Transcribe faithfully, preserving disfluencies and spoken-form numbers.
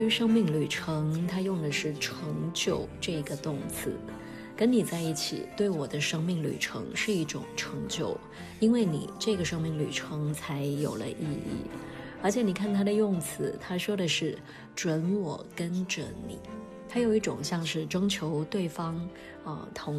生命旅程，它用的是成就这个动词。跟你在一起，对我的生命旅程是一种成就，因为你这个生命旅程才有了意义。而且你看它的用词，他说的是准我跟着你，它有一种像是征求对方呃同